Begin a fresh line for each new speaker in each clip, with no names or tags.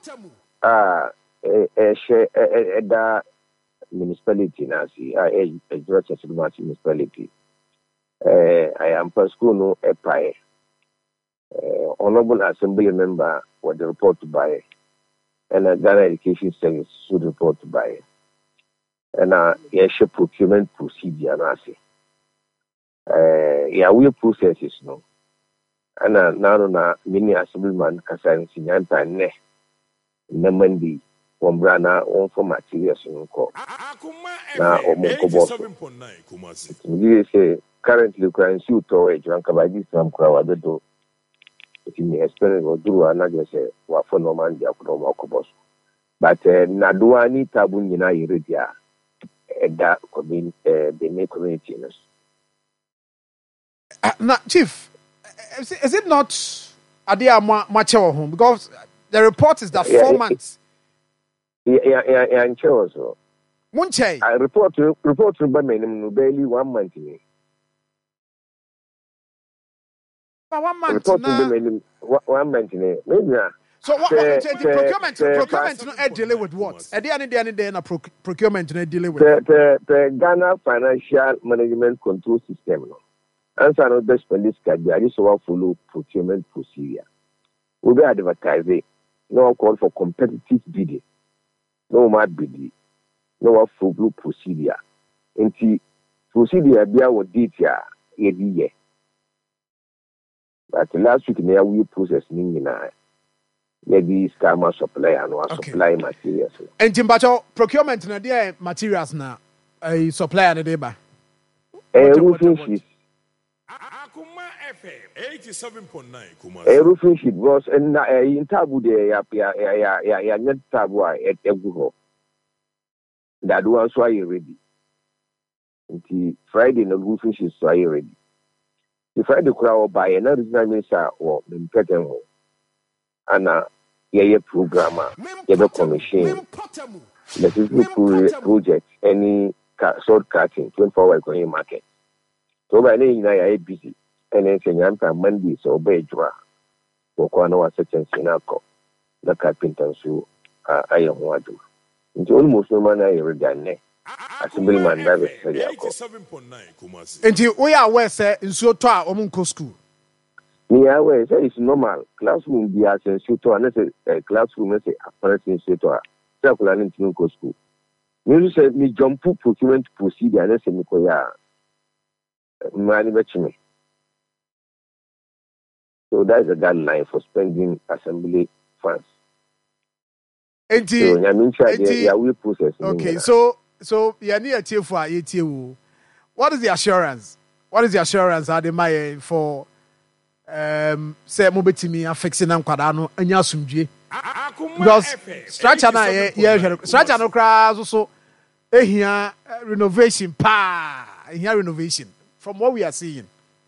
Eda municipality nasi Ejura Settlement municipality. I am per school no epae. Honorable Assembly member was the report to buy, and a Ghana Education Service should report to buy, and a procurement procedure nasi. We processes no, and now na many assemblyman kasan sinyanta ne namandi wambrana on for materials no ko na omonkobo. You say currently currency to a drunk by this time crowd do. If you experience or do another say what for no man dia for no kobos. But na do ani tabu nyina iridia eda community the main community no.
Now, Chief, is it not Adia Macho home? Because the report is that 4 months.
Yeah, so.
Munche.
I report to by barely 1 month.
1 month.
Report to 1 month. Maybe.
So what procurement no dealing with what? At the end of the day, procurement no dealing with
the Ghana Financial Management Control System. No. Answer no best police card. I just want follow procurement procedure. We be advertising. No call for competitive bidding. No mad bidding. No follow procedure. Until procedure be our detail every year. But last week we process nina. Maybe scammer supply and supply materials.
And Timbacho procurement na dia materials na a supplier na deba.
Roofing sheet.
FM 87.9 Kumasi.
Roofing sheet was in tabu de ya net tabu at Eguho. That was why you ready. Until Friday no roofing sheet so you ready. The Friday crowd by another minister or Mpeten and a programmer, a commission, the project, any sword cutting, 24-hour going market. So by then I busy, and then saying Monday so Bedra, or no such and Sinako, the carpenter so I am what do. It's almost no man I read that. Assemblyman David
87.9 Kumasi.
And we are where say in Sotoa Omunko school.
Yeah, well, it's normal. Classroom be as a tutor, and a classroom as a apparent tutor. Circular into school. You said me jump procurement procedure, and I said, Nicoya, me. So that's a guideline for spending assembly funds. So, I mean, we process.
Okay, so you need a chief for ETU. What is the assurance? What is the assurance that they might for say mobetimi affixing am kwadano anya sumdue? Because structure na structure no kra so ehia renovation renovation from what we are seeing.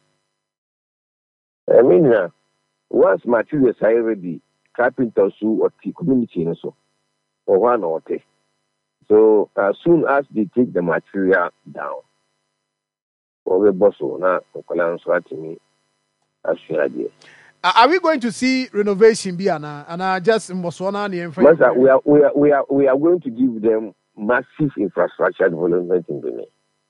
I mean, once materials are ready, carpenters or community so or one or two. So as soon as they take the material down, or the boss owner or me, as you idea.
Are we going to see renovation Biana and just in Botswana
we are going to give them massive infrastructure development in Benin.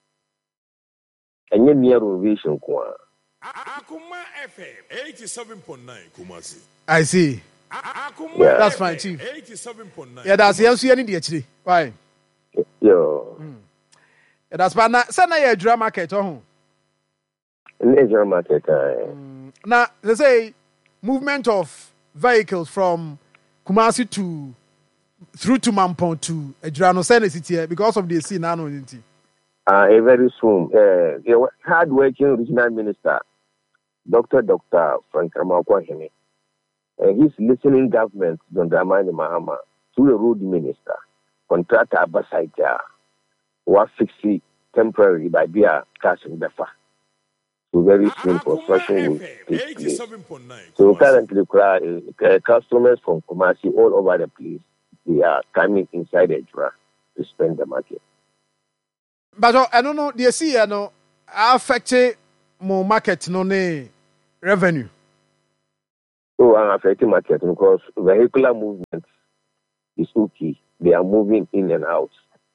And near renovation
Akuma FM 87.9 Kumasi.
I see.
Yeah.
That's fine, Chief.
87.9.
Yeah, that's the answer you need actually. Why?
Yo.
Yeah, that's fine. Send a Ejura market oh.
Ejura market.
Now, they say movement of vehicles from Kumasi through to Mampong to Ejura no send city because of the sea now no nti.
A very soon. Hard-working regional minister, Dr. Frank Ramakwa. His listening government, John Dramani Mahama, to the road minister, contractor Abasaita, was fixed temporarily by Bia Cash and Befa. So very soon construction will take place. So currently, customers from Kumasi all over the place, they are coming inside Ejura to spend the market.
But I don't know, they see, affected more market, no revenue.
So I'm affecting market because vehicular movement it's okay. They are moving in and out.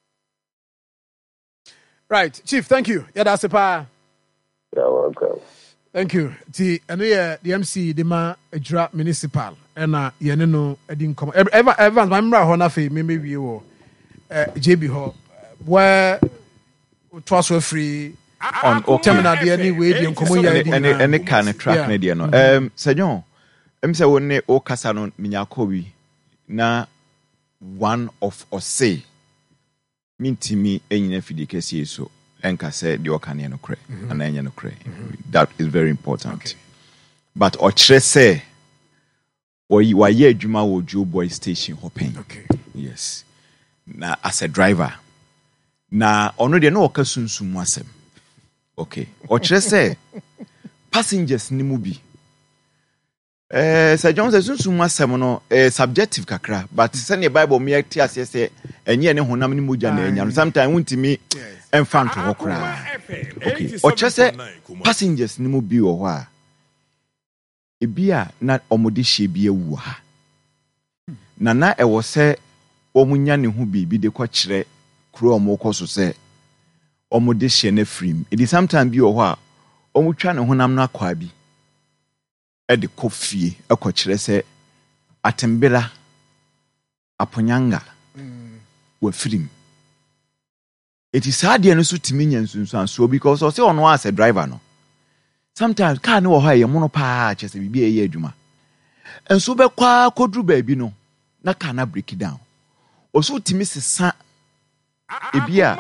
Right, Chief, thank you. Yeah, that's the power.
You're welcome.
Thank you. I know the MC the ma Ejura municipal and yene no edin come. Evans my member ho na fe me wie wo JB ho where twas so free
on
terminal the anyway the nkomo ya
any kind track na dia no Senyo say won o kasa no minyako na one of us say mintimi enyina fidi kesi so enka say the okane no kre and enya no kre. That is very important. Okay. But ochre say waye adwuma wo Joe Boy station hoping.
Okay.
Yes. Na as a driver na ono de no oka sunsumu asem. Okay. Ochre say passengers ni mu bi Sir John says sunsumu asem no subjective kakra but send the Bible me ti ase say enye ne honam ni moja na enya sometimes wuntimi enfant ho kra. Okay. Ochre say passengers ni mu bi wo ho a ebia na omode hye bi awu ha na ewo se omunya ne hu bibi de kwa kire kro omokoso se omode hye na frim it is sometimes bi wo ho a omutwa ne honam na akwa bi e de kofie akwa kire se atembela aponyanga wa frim. It is hard no so timi nyansunsu so because o se ono as a driver no sometimes car no wo ha ye mono pa chese bibi e ye adwuma enso be kwa kodru baabi no na car na break down oso timi sesa ebia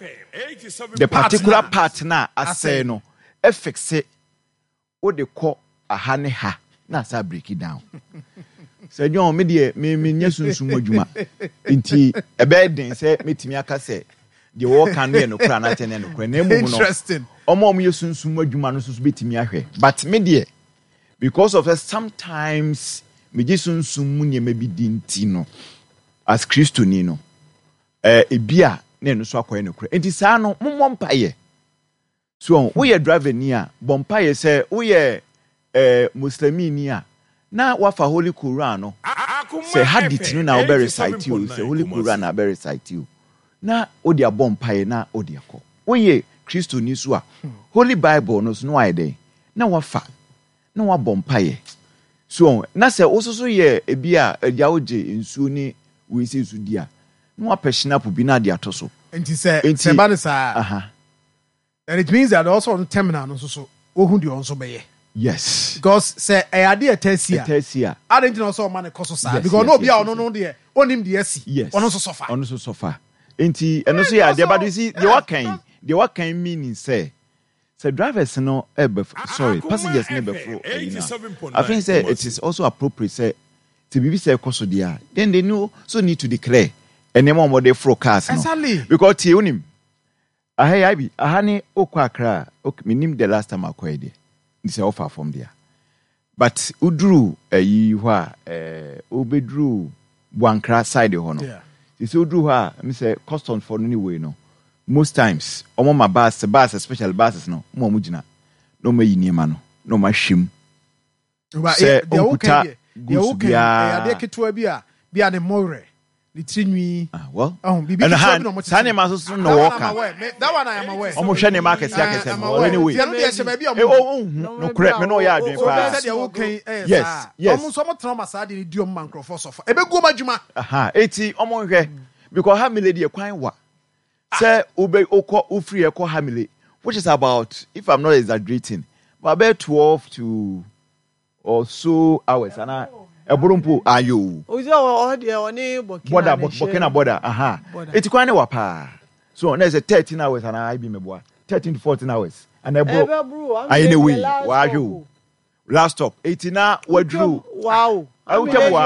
the particular part na asay no fixe o de ko aha ne ha na sa break down se nyon me de me nyasunsun adwuma nti e be den se metimi aka se the work can be no kra na tene no kra na emu no
interesting.
Omo yesunsun adwuma no so betimi ahwe but me de because of that sometimes me jesunsun mu ne ma bi dinti no as Christoni no ebia na no so akoye no kra enti sa no mommo mpaye so we ye driver ni a bompaye se we ye muslimi ni a na wafa Holy Quran no se hadith no na obe recite you se Holy Quran na obe recite you na odi abompaye na odi akọ we Christo ni so a Holy Bible no so no ide na wafa na wabompaye so na se ososo ye ebia edia oje nsuo ni we se su dia na wapeshina po bi na de atoso
enti se ba ne sa and it means that also on terminal no so ohun de on so be.
Yes.
Because say ade etesia. I didn't know so man koso sa because no bia ono no de onim de asi. Ono so suffer.
Ono so suffer. Enti eno so ya de but you see the what can meaning say drivers no passengers never flow. I think say it is also appropriate say to be say koso dia then they know so need to declare and them more they flow cars no.
Exactly.
Because ti unim ahani okwa Accra minim the last time akwa there this offer from there but udru hwa obedru Bwankra side ho no this udru hwa me say customs for anyway no most times omo ma bus especially buses no mo mugina no ma yiniema no ma hwem
say okuta ya de ketua bia ne more the trinwi
well
bibi
no sane ma so no work
that one I am aware
omo hwe ne market yakese anyway no correct me no ya adwen fa yes
omo so mo trauma sa de di omo microphone so ebe go madwuma
eti omo hwe because hamile de kwan wa say ube okọ free ekọ hamile which is about, if I'm not exaggerating, about 12 to or so hours and Eburumpu ayo. Border border. Aha. It's quite a wapa. So there's a 13 hours and I be me boy. 13 to 14 hours. And I bro. Anyway, why you? Last stop. 18 now what drew.
Wow.
I will tell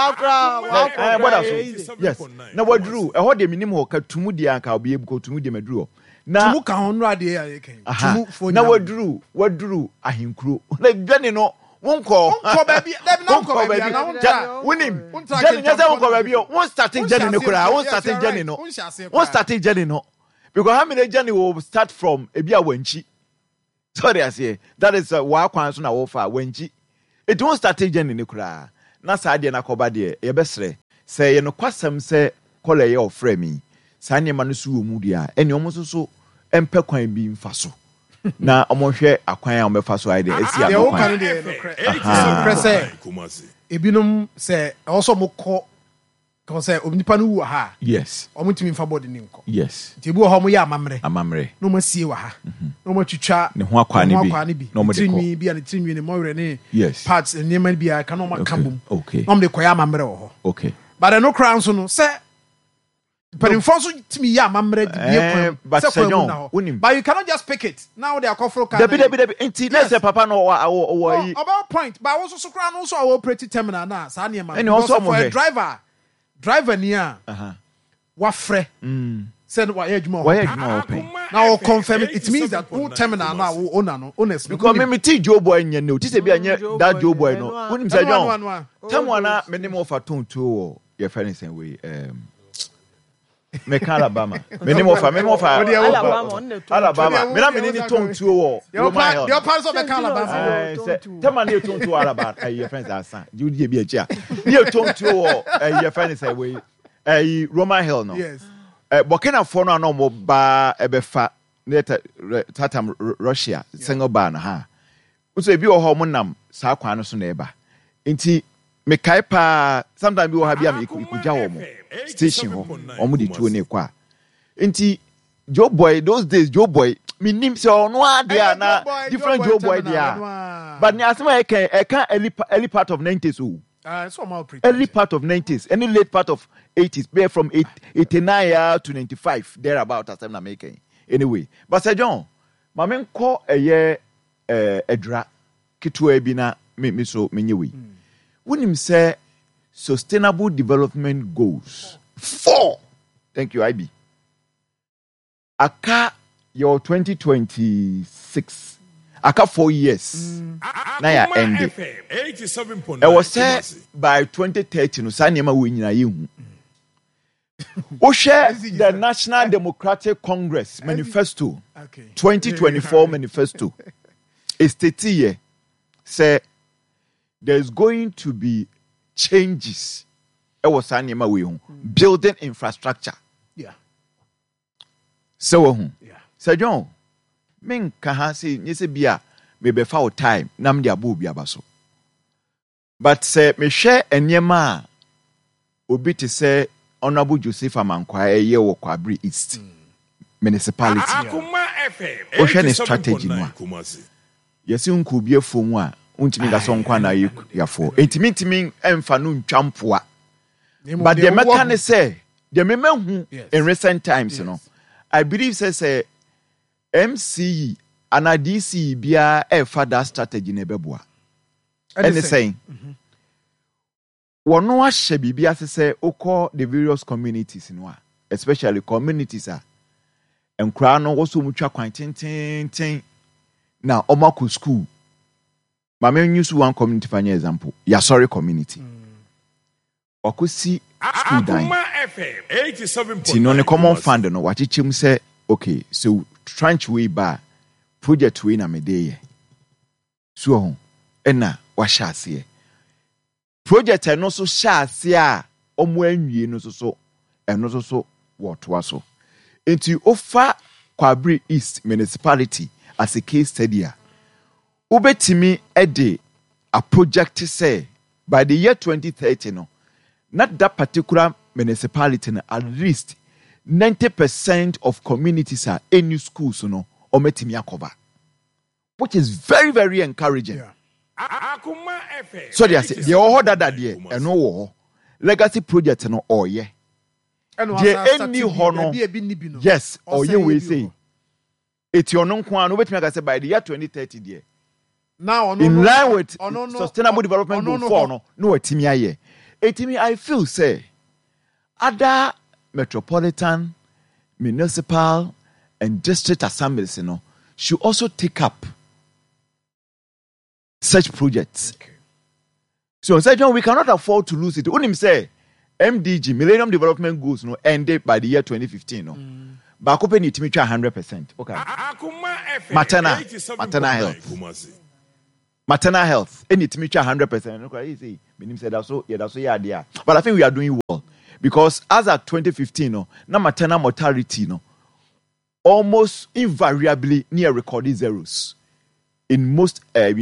you. Yes. Now what drew? I heard the minimum to Moody and I'll be able to Moody Medru. Now now what drew? I him crew. Like Jenny no. Won't call baby. Win him. Jenny, won't starting Jenny no cry. Won't starting Jenny no. Won't starting Jenny no. Because how many Jenny will start from Ebia Wenchi? Sorry, I say that is why Kwanso na wofa Wenchi. It won't start Jenny no cry. Na sa de na koba de ye besre sɛ yɛ no kwasɛm sɛ kɔlɛ yɛ ɔfrɛ me saa nneɛma no so wɔ mu deɛ a ɛne ɔmo nso so ɛmpɛ kwan bi mfa so na ɔmo hwɛ akwan a ɔmɛfa so ayɛ deɛ ɛsi
deɛ
ano
woka no
kwan
deɛ nokorɛ sɛ ebinom sɛ ɛwɔ sɛ ɔmokɔ kɔ sɛ nipa no wu wɔ ha
yes
ɔmo ntumi mfa bɔde ne nkɔ
yes
nti ebi wɔ hɔ ɔmo yɛ
amammerɛ
na ɔmo asie wɔ ha na ɔmo atwitwa
ne ho akwa ne bi
na ɔmo de kɔ bi a ne tirinwi ne mɔwerɛ ne
yes
parts nneɛma no bi a ka na ɔmo aka bom
okay
na ɔmo de kɔyɛ amammerɛ wɔ hɔ
okay
but ɛno koraa nso no sɛ mpanimfoɔ nso tumi yɛ amammerɛ de bie kwan
but
sɛ kwan mu
John,
na hɔ
wonim-
but you cannot just pick it now de akɔforo car
dabi nti na sɛ papa no ɔwɔ yi
about point but wo so koraa no so a operate terminal na saa nneɛma
Ɛne
because
ɔso
for
ɔmo
a
hwɛ.
driver ni a
aha
wafrɛ sɛ wayɛ adwuma wɔ
wɔyɛ
hɔ.
adwuma wɔ pɛn
na o confirm it. It means that wo terminal na wo owner no owners no
because me ti Joe boy nyɛ no ti sɛ bi anyɛ that Joe boy no wonim sɛ John tell me na me nim ofa tonto wɔ yɛ fɛ ne sɛ we me ka Alabama me nim ofa Alabama me na me ni tonto wɔ Roman Hill
the opposite of the Alabama
tell me na tonto Alabama yɛ fɛ sɛ asa you dey bi achi a ne tonto wɔ yɛ fɛ ne sɛ we Roman Hill no
yes
Burkina Faso no no mo ba ebefa tatam Russia single bar na ha so ebi wɔ hɔ mo nam saa kwan no so na eba nti me kai pa sometimes bi wɔ ha bi am ikugya wɔ mo station hɔ ɔmo de tuo ne kwa nti Joe boy those days Joe boy me nim sɛ ɔno ade a na different Joe boy dia but ne asema e kan early part of 90s
so mal
early part of 90s any late part of 80s be from 89 to 95 there about as I'm making anyway but Sir John ma men ko eye edra kitwa bi na me so menye we wonim say sustainable development goals 4 thank you IB aka your 2026 aka 4 years na ya end it was said by 2030 no sa niema we nyina yehu Oshe the National Democratic Congress manifesto 2024 manifesto is stated say there's going to be changes building infrastructure so Sir John men ka ha say nyese bia me be fa time nam dia bo bia baso but say me hwe enema obi te say Honorable Joseph Amankwa eye wo Kwabri East municipality o hwe ne strategy no yesi nku bi afom a untimi da so nkwa na yafo entimi emfa no ntwampoa but the mechanic say the memehu in recent times you know I believe say MCE and DC bia efa that strategy na beboa and saying wono ahye bibia se okọ the various communities no a especially communities a enkra no wo so mutwa kwan tenten na omako school ma me use one community for example ya sorry community okosi school dan ti no ne common fund no wachichem say okay so tranche we ba project we na me dey so ho ena wa hyase project no so hyase a omo anwie no so eno so wotoa so enti ofa Kwabri East municipality as a case study ubetimi ede a project say by the year 2030 no not that particular municipality no, at least 90% of communities are any schools no ometimi akoba which is very very encouraging. So they say the oho dada there eno wo legacy project no oye the any hono yes oye we say it's your non kwan no betimi aka say by the year 2030 there
now
in line with sustainable development goal 4 no etimi aye etimi I feel say other metropolitan municipal and district assemblies you know should also take up such projects. Okay. So, Sir John, we cannot afford to lose it. Unim say MDG, Millennium Development Goals, no, ended by the year 2015. No, but open it to 100%. Okay. Maternal health. Any to 100%. Okay, you see, meaning said that's so, yeah, that's so, yeah, but I think we are doing well. because as at 2015 no na maternal mortality no almost invariably near recorded zeros in most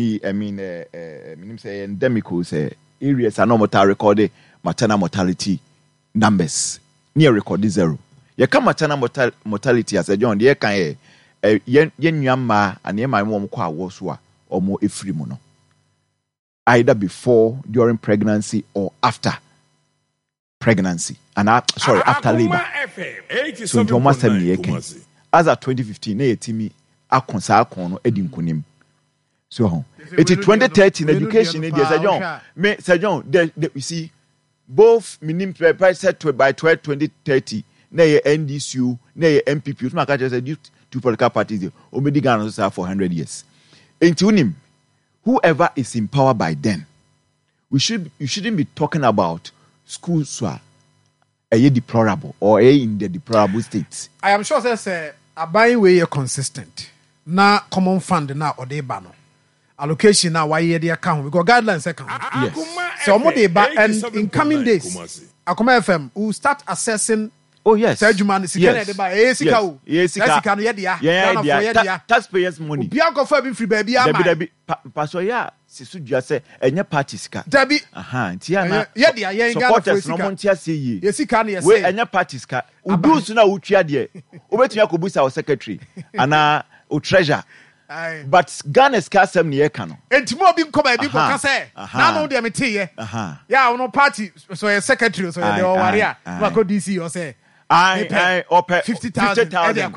say endemic areas are not recorded maternal mortality numbers near recorded zero. You can maternal mortality as a John the can yen yama and yama mom kwa waswa or more ifrimono. Either before, during pregnancy, or after pregnancy. And after labor. So in almost 7 years. As at 2015, Timi Akonsa Akono Edim Kunim. So it is 2013 education in Sir John, you see, both minim set by 2030, nay NDCU, nay MPP, my catch as a youth two political parties, Omedigan for 100 years. In Tunim. Whoever is in power by then, you shouldn't be talking about schools who are deplorable or in the deplorable state.
I am sure there's a buying way consistent. Na common fund na or they ban allocation now why the account we got guidelines account.
Yes.
So and in coming days, Akoma FM will start assessing.
Oh yes.
Yes.
Taxpayers' money.
Bianco for free baby.
Pastor ya sisu say enya parties ka.
Debbie.
Tiana. Supporters no montia say ye.
Yes can yes.
We enya parties ka. Udu so na utwa de. Obetumi akobusa our secretary ana o treasure. But Ghana's casem near cano.
And tomorrow be come by people can say. Now no de me tie. Yeah, no party so a secretary so the warrior. What could DC or say?
I open
50,000
and a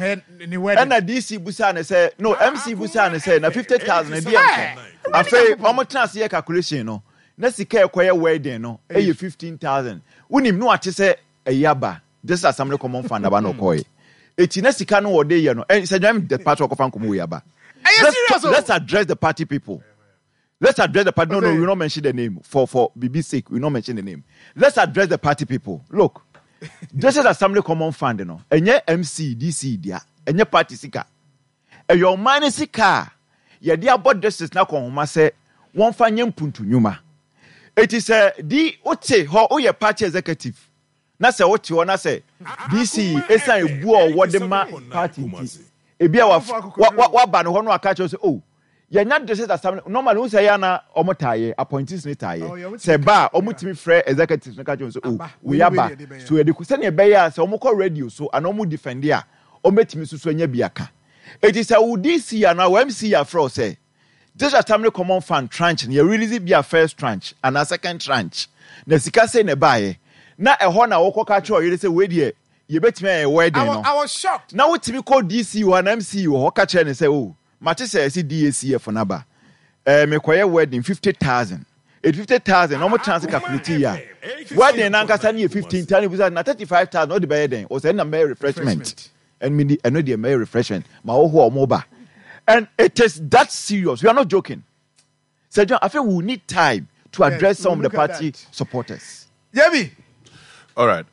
DC Busan say no MC Busan say na 50,000 and I say how chance here calculation no Nesika acquire wedding no 15,000 unim no ati say a yaba this is some common fund about no koi eti Nesika no ode ye no and say the part of fan komo yaba. Let's address the party people. Let's address the party. No, we not mention the name for BB's sake. We not mention the name. Let's address the party people. Look. This is Assembly Common Fund, you know. Enye MC, DC, dia. Enye party sika. Your money sika. Ya dia about this is na kwa say one fanyem puntu nyuma. It is di ote ho oye party executive. Na se ote ho na se DC esa ebu o wodema party. Ebia wa ba no ho no aka cho say oh. Ya nya this is Assembly normally we say ya na omotaye appointees ni taye. Se ba omutimi frɛ executives no ka cho say oh we aba. So e de ku se ne be ya se omukɔ radio so ana omu defend ya ometimi susu anya biaka. It is a DC and our MC afro say this Assembly Common Fund tranche you release be a first tranche and a second tranche. Na sika say ne bae na ɛhɔ na wokɔ ka cho you say we de you betimi wedding no. I
was shocked.
Na wotimi call DC or an MC or ka che ne say oh Mate say DACF for naba. Me kwaye wedding 50,000. 50,000 no more chance calculate ya. Wedding nanka sani 15,000 na 35,000 no the buy den. O say na may refreshment. And me I know the may refreshment. Ma ho omoba. And it is that serious. We are not joking. Sir John, I feel we need time to address some of the party supporters.
Yemi.
All right.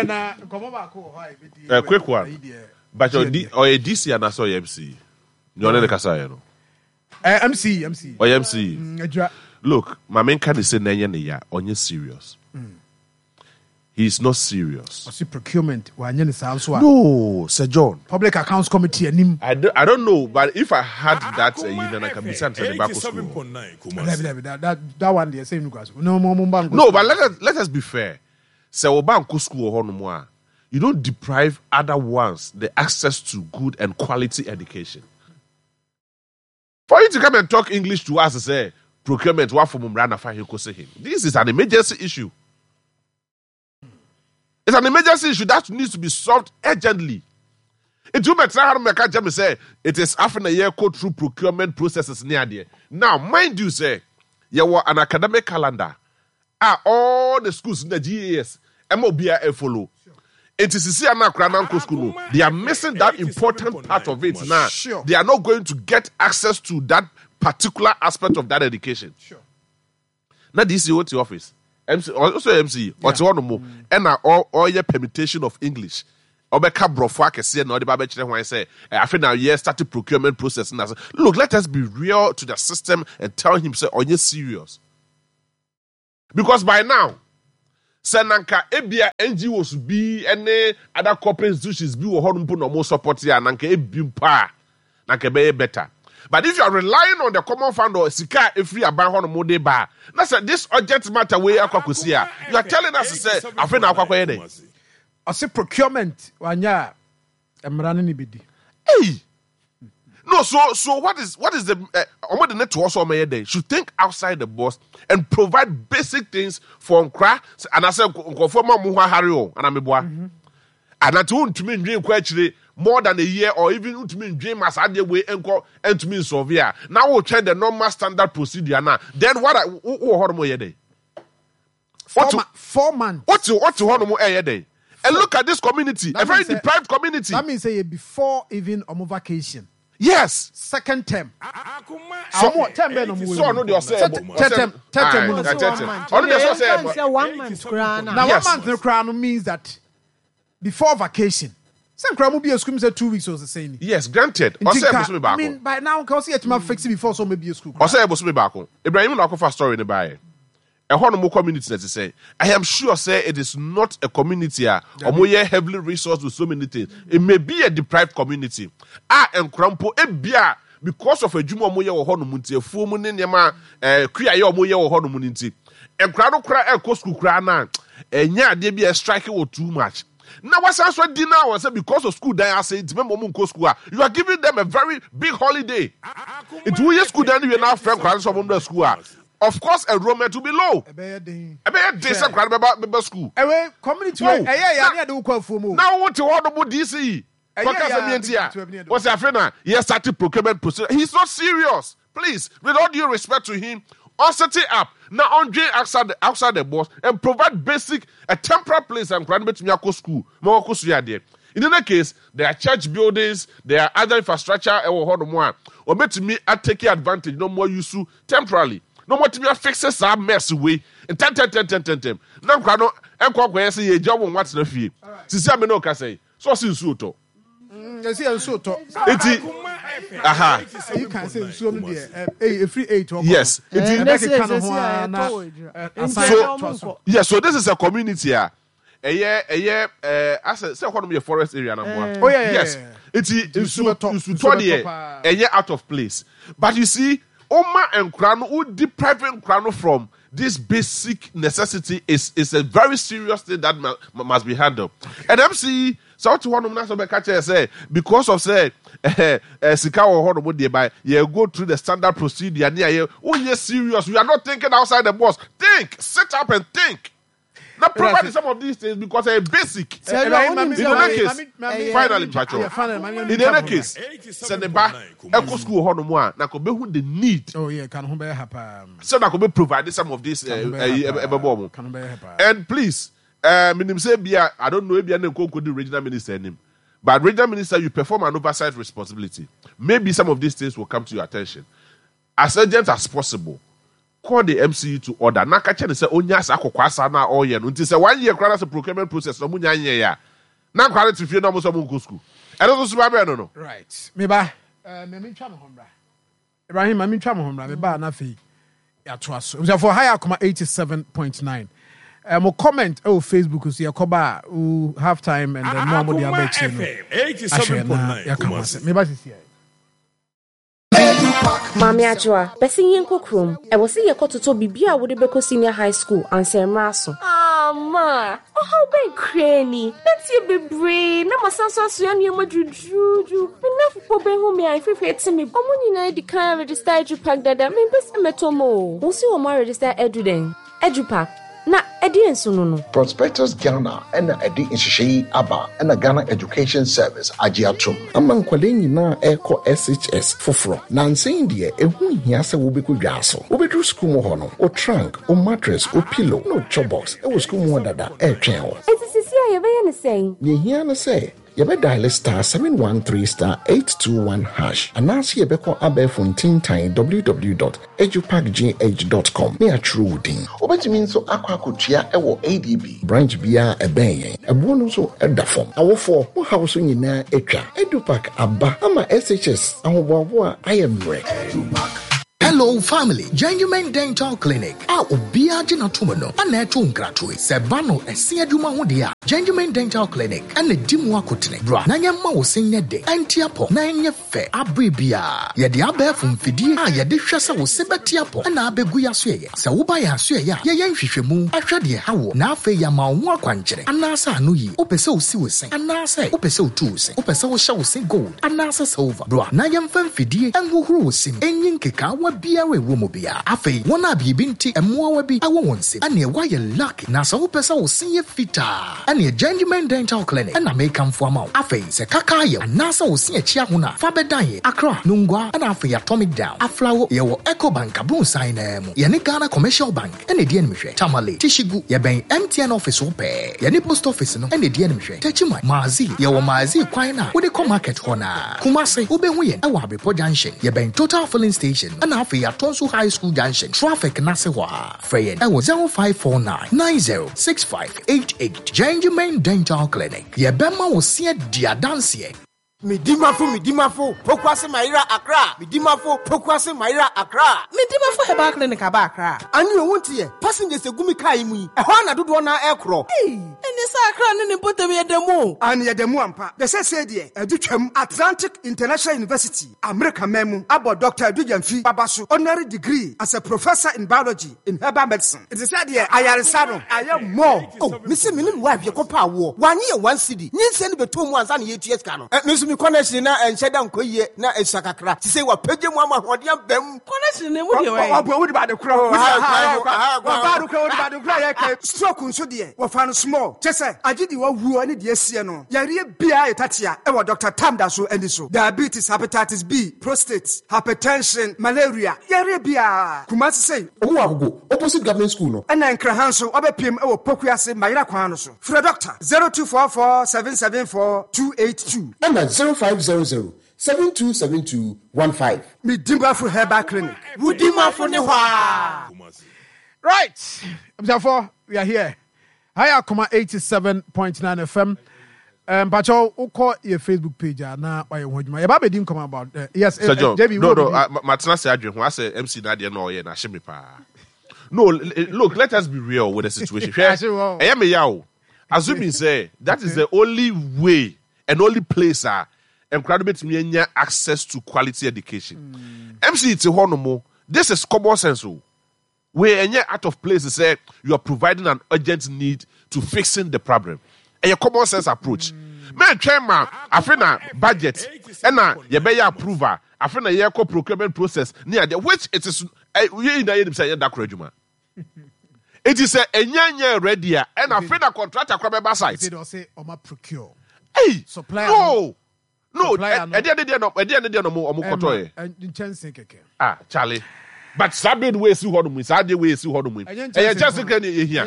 A quick one. But or a DC and I saw MC. You know the kasa no.
MC.
Or MC. Look, my main can is saying ya onye serious. He's not serious.
What's the procurement?
No, Sir John.
Public Accounts Committee and
I don't know, but if I had that, I can be sent to the back of school.
That one the same guys.
No, but let us be fair. So banku school or you don't deprive other ones the access to good and quality education. For you to come and talk English to us and say procurement, what for Mumrana Fahiko say him. This is an emergency issue. It's an emergency issue that needs to be solved urgently. It will be say it is after a year go through procurement processes near there. Now, mind you, say you were an academic calendar. All the schools in the GAS, MOBA follow. It is school. They are missing that important part of it now.
Sure.
They are not going to get access to that particular aspect of that education.
Sure.
Now this is what the office. MC, also MC, what's one more, and all your permutation of English. Obeka brofwa kese na odi ba be kire ho say after now year started procurement process na look, let us be real to the system and tell him say onye serious. Because by now Senanka ebia NGOs bi any other corporate institutions bi wo honum po no mo support ya nanka ebimpa nanka be better. But if you are relying on the common fund or sika every aban honum de ba, na say this urgent matter wey akwakosi a, you are telling us say afa na akwakoye dey.
I say procurement wanya emra ne bidi.
Hey. No, so what is the the net to also day should think outside the box and provide basic things for Nkra and I say conform Muha Harry and Ameboa. And I told to me dream actually more than a year or even to me dream as I did way and to me Sovia. Now we'll try the normal standard procedure now. Then what I day?
4 months.
What to hormone day? And look at this community, a very deprived community.
That means say before even on vacation.
Yes.
Second term.
So
what term be no
mo. So no dey say.
Term.
Only dey say
1 month crown.
Now 1 month no crown means that before vacation. Some crown will be a school say 2 weeks or the same.
Yes, granted. I
mean by now cause you to fix it before so maybe a school.
O say e bosu me back. Ibrahim na kofa story ne bae. A no community that say I am sure say it is not a community or heavily resourced with so many things. It may be a deprived community. And Krampo ebia because of a juma moye or honomunti, a full moon in yama, kriya yo moye or honomunti. And crano cry a coscu crana, and ya there be a striking or too much. Now, what's answer dinner was because of school day, I say, you are giving them a very big holiday. It will yes school then you now friend crowds from the school. Of course, enrollment will be low. A bad day, some crowd about school.
Away, community. Yeah, do call for more.
Now, what you want about DC? What's your friend? He has started procurement procedure. He's not serious. Please, with all due respect to him, on set it up. Now, Andre outside the boss and provide basic, a temporary place and grant to Miyako school. In any case, there are church buildings, there are other infrastructure, or bet me I take advantage, no more use temporarily. No more to me fixes our mess away. And 10. Now, Crano, and Quack say a job on what's the fee. Since I know, can say, so since Suto.
You see, so talk.
Aha.
You can say so a free 8 or
yes. Yes, so this is a community here. A year, as I say, one of your forest area number.
Oh, yeah,
yes. It's a year out of place. But you see, Oma and Krano, who depriving Krano from this basic necessity is a very serious thing that must be handled. And MC, so to one of them catcher say because of say Sika or Horrible by you go through the standard procedure near you. Oh, yes, serious. We are not thinking outside the box. Think, sit up and think. Now provide some of these things because they're basic. In another case, finally, in another case, send the back eco school Hornomwa. Now could be who the need.
Oh yeah, can be happen.
So now could be provided some of this and please, minim say bia I don't know if you could the regional minister name. But regional minister, you perform an oversight responsibility. Maybe some of these things will come to your attention. As urgent as possible. Call the MCU to order. Na kache ne say onya sa akokwasa na all year. Until say 1 year crowd procurement process no munya yen ya. Na kwale to fie no mo so mo school. E no so ba be no.
Right. Me ba me twa mo hombra. Ibrahim me twa mo hombra me ba na fe ya to aso. We for higher 87.9. Mo comment Facebook so yakoba who have time and then normal the about channel. 87.9. Me ba sisi.
Mami Ajwa, person yenko krom. E wo se ye kototo bibia wo de beko senior high school ansema so. Ma, how be cranny. That's you be brain. Na masanso so ya niam juju. Me na fo be hu me afefe ti me. Omo nyina di kan register Edupac dada. Me be se metomo. Wo se wo ma register Eduden. Edupac. Na edi enso no.
Prospectus Ghana and edi inshishi aba and Ghana Education Service agiatum. Among kwale nyina eko SHS foforo. Na nsen de ehu hia se wo beku dwaso. Wo bedu school mo ho no. O trunk, o mattress, o pillow, no chobox. E wo school mo dada e twen wo.
Eti sisi a ye be ye ne sen.
Ye hia na say you better dial *713*821# and now see a beco abefun tintin www.edupacgh.com near true wooding. Obet means so aquacutia ewo ADB branch bia ebeye a bonus so edafom. Our four who house in na etra Edupac abba ama SHS and I am rec. Hello, family. Genuine Dental Clinic. Obia Jina Tumano. Anetu Ngratui. Sebano Esia Juma Hudia. Genuine Dental Clinic. And the Dimwa Kutne. Bra. Nanya Mao Sing de. Antiapo. Nanya Fe. Abribia. Yedi Abe from Fidi. Yedi Shasa was Sebatiapo. And Abeguya Suya. Saubaya Suya. Yayan Shishemu. Ashadi Hawo. Na Fe Yama Wakwanche. Anasa Nui. Opeso Siwing. Anasa. Opeso Tools. Opeso Shaw Sing Gold. Anasa Silver. Bra. Nayam Fan Fidi. And who sim. Enyin Keka. Biawe womobia afi wona bi binti emoa bi awo wonse ane wa ye lucky na so pesa wo sin ye fita ane Genuine Dental Clinic na make am for ma afi se kaka ye na so wo sin achi ahona fa bedan ye Accra Nungwa na afi Atomic Down aflawo ye wo Eco Bank abun sign na mu ye ne Ghana Commercial Bank ene die nhwe Tamale Tishigu ye ben MTN office wo pe ye ne post office no ene die nhwe Techima Mazi ye wo Mazi kwan na wo de ko market hona Kumase wo be hu ye e wa Abepo Junction ye ben Total Filling Station na afi Atonsu High School Junction traffic nasewa Freyen 0549 906588 Genuine Dental Clinic ye bema wo sie dia dance
Midimafo, Pokwase Maira Accra. Midimafo, Pokwase Maira Accra.
Midimafo Heba Clinic aba Accra.
And you won't hear passengers a gumi kaimui. A hana do one aircraft.
Hey, and this Accra and put them at the moon.
And yet the Muampa. The said ye, Educhem Atlantic International University, America Memo, about Dr. Dujanfi Babasu, honorary degree as a professor in biology in herbal medicine. It is said here, I am Sado. I am more. Oh, Mr. Minim wife, your copa war. 1 year, 1 city. You send me 2 months and 8 years. Miss connection na encheda nkoye na esakakra ti say wa page mu ama hode bam
connection ne mu de we
wo ba de kro wo ba do kro ya ke stroke nso de wo fa no small chese agidi wa wu ani de asie no yare bia etatia e wo Dr. Tamda so andi so diabetes, hepatitis B, prostate, hypertension, malaria yare bia Kumasi say
owo agogo opposite government school no
and nkra so obepiem e wo Pokuase Mayira kwan no so free doctor 0244 774 282
and 0500-727215.
Midimafo Herbal Clinic.
Midimafo ne hwa.
Right. Therefore, we are here. Hi, Akuma 87.9 FM. Pacho, uko your Facebook page na why you want my about bedim come about. Yes,
JB. No, Matana say adwen I say MC Nadia no ye na sheme pa. No, look, let us be real with the situation. Assuming say that is the only way and only place me access to quality education. MC it's a this is common sense. Where any out of place to say you are providing an urgent need to fixing the problem. And your common sense approach. Man, chairman, I feel na budget and na you be approval. I feel na your procurement process near the which it is it is a nyanya ready and I feel na contractor come site.
They don't say Oma procure.
Hey,
supplier.
No. Charlie. But Sabid way see what we Saturday way see what we. And just can you hear?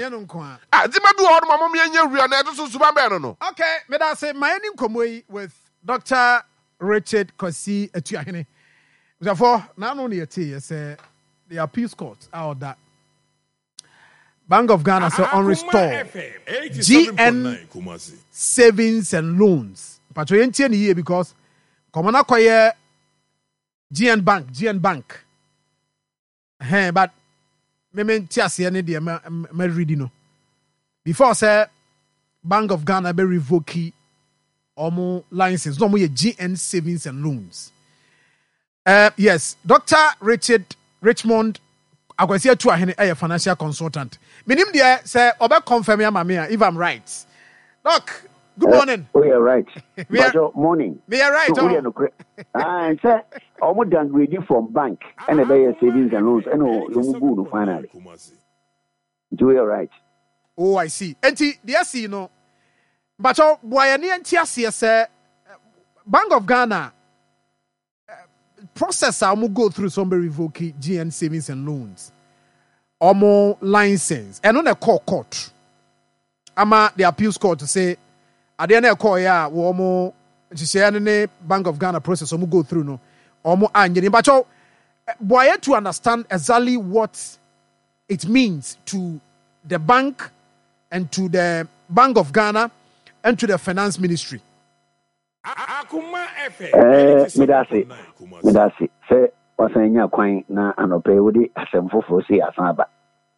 Okay, but I say my name come with Dr. Richard Kosi Etuahene. Therefore, not only a tea, say the appeals court out that Bank of Ghana so on restore GN savings and loans. But we ain't here because come on acquire GN Bank. Hey, but me tiasi any dia me reading no. Before say Bank of Ghana be revoke omo license. No mo ye GN savings and loans. Yes, Dr. Richmond Akwasi Etuahene a financial consultant. Minim dia say obe confirm ya mama if I'm right. Doc, good morning.
We are right. Morning.
We are right.
And say almost done ready from bank and a savings and loans and you go finally. We are right.
Oh, I see. Enti dia see no. But boy ani enti say Bank of Ghana process will go through some revoke GN savings and loans. Omo license. And on a court. Ama the appeals court to say at the end of call ya omo the Bank of Ghana process will go through no. Omo anjeni. But boy to understand exactly what it means to the bank and to the Bank of Ghana and to the finance ministry.
Medasi. Say wasanya kwan na anɔpɛ wode asɛm foforɔ sei asan aba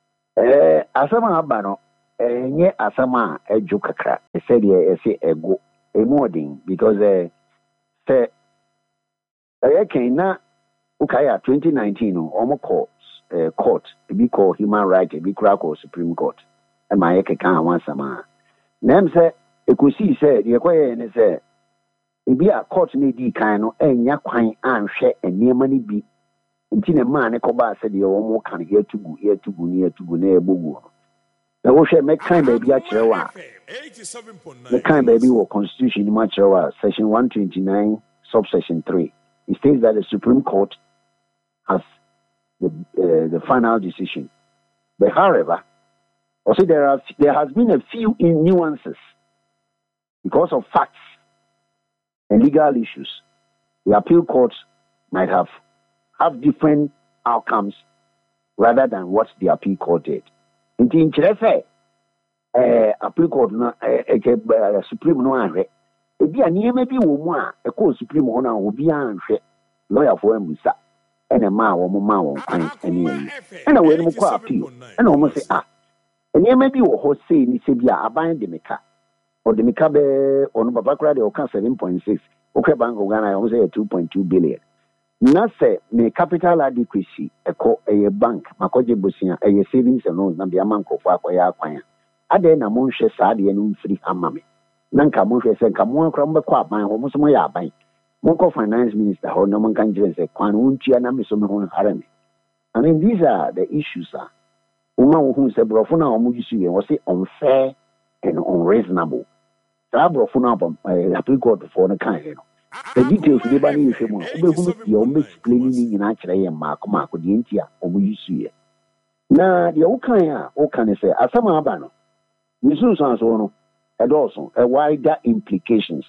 asɛm a aba no nye asɛm a ɛdwo kakra sɛdeɛ ɛsɛ ɛgo ɛmu ɔden because sɛ ɛyɛ kɛn na wokaya 2019 no ɔmo kɔ court ebi kɔ human rights ebi kora kɔ supreme court ɛma yɛ keka a wansɛm a na ɛm sɛ ɛkɔsii sɛ deɛ ɛkɔyɛɛ ne sɛ ebi a court no di kan no ɛnya kwan anhwɛ nneɛma no bi nti na maa ne kɔbaa sɛdeɛ wɔn ka no yɛtugu na ɛbɔgu no na wohwɛ mɛkan baabi akyerɛ wo a mɛkan baabi wɔ constitution no mu akyerɛ wo a section 129 subsection 3 it states that the Supreme Court has the final decision. But however, also there has been a few nuances because of facts and legal issues. The appeal courts might have different outcomes rather than what the appeal court did. In the appeal court no Supreme no anhwɛ ebi a nneɛma bi wɔ mu a ɛkɔ Supreme hɔ no a obi anhwɛ lawyer for emusa ɛna maa wɔn kwan ɛne ɛyi ɛna wɔn mu kɔ appeal ɛna wɔn sɛ nneɛma bi wɔ hɔ sei ne sɛ bi a aban de meka ɔde meka bɛɛ ɔno papa koraa deɛ ɔka 7.6 okɛ Bank of Ghana wɔn sɛ 2.2 billion na sɛ me capital adequacy ɛkɔ ɛyɛ bank makɔgye bosia ɛyɛ savings and loans na bia man kɔfo akɔyɛ akwan adɛn na monhwɛ saa deɛ no mfiri ama me na nka monhwɛ sɛ nka mo akora mbɛkɔ aban hɔ mo so moyɛ aban monkɔ finance minister hɔ na monka nkyerɛ sɛ kwan wontua na me so me ho nhare me. I mean, these are the issues woman who sɛ borɔfo no a ɔmo yi so yɛ wɔ se unfair and unreasonable saa borɔfo no a appeal court foɔ no kaeɛ no the details de ba no yɛhwɛ mu a wobɛhu deɛ ɔmo explain ne nyinaa kyerɛ yɛ mmaako deɛ nti a ɔmo yi so yɛ na deɛ wokae a woka ne sɛ asɛm a aba no mesunsuansoɔ no ɛdɔɔso wider implications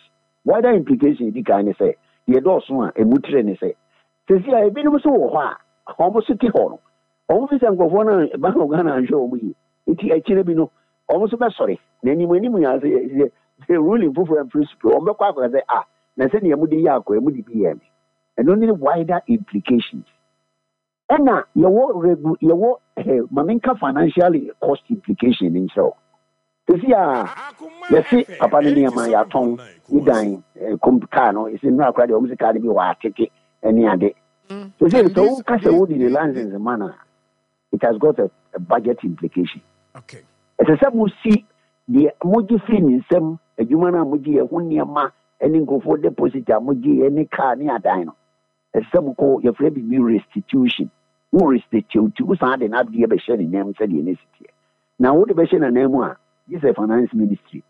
di kan ne sɛ deɛ dɔɔso a ɛmu tirɛ ne sɛ sɛsi a ebinom so wɔ hɔ a ɔmo so te hɔ no ɔmo fi sɛ nkurɔfoɔ no Bank of Ghana anhwɛ ɔmo yie nti akyire bi no ɔmo so bɛsɔre na anim yɛ sɛ ruling foforɔ and principle ɔmo bɛkɔ akɔyɛ sɛ na sɛdeɛ ɛmu de yɛ akɔ ɛmu de bi yɛ me ɛno ne wider implications ɛna yɛwɔ mamenka financial cost implication ne nkyerɛ sɛsi a yɛse papa no nneɛma yɛatɔn ne dan kaa no ɛsɛ nnura koraa deɛ ɔmo sɛ kaa no bi wɔ atete ne ade sɛsɛ sɛ woka sɛ wode ne license ma no it has got a budget implication.
Okay.
Ɛsɛ sɛ mosi deɛ mogye firi ne nsɛm adwuma no a mogye ɛho nneɛma ne nkurɔfoɔ deposit a mogye ne kaa ne adan no ɛsɛ sɛ mokɔ yɛfrɛ bi restitution wo restitute wo saa de no adeɛ bɛhyɛ ne nam sɛdeɛ ne siteɛ na wode bɛhyɛ ne nam mu a gye sɛ finance ministry